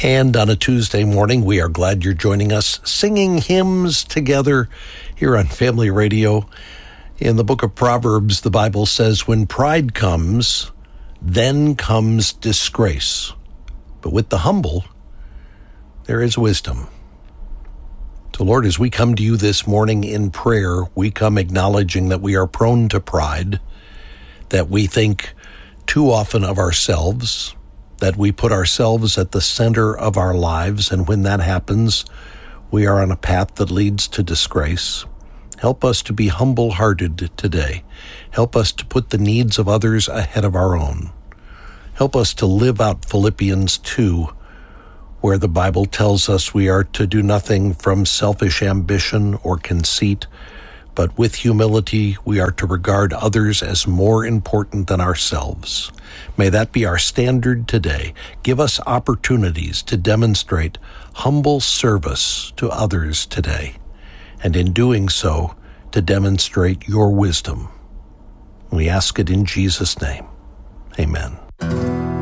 And on a Tuesday morning, we are glad you're joining us, singing hymns together here on Family Radio. In the book of Proverbs, the Bible says, when pride comes, then comes disgrace. But with the humble, there is wisdom. So, Lord, as we come to you this morning in prayer, we come acknowledging that we are prone to pride, that we think too often of ourselves, that we put ourselves at the center of our lives, and when that happens, we are on a path that leads to disgrace. Help us to be humble-hearted today. Help us to put the needs of others ahead of our own. Help us to live out Philippians 2, where the Bible tells us we are to do nothing from selfish ambition or conceit, but with humility we are to regard others as more important than ourselves. May that be our standard today. Give us opportunities to demonstrate humble service to others today, and in doing so, to demonstrate your wisdom. We ask it in Jesus' name. Amen.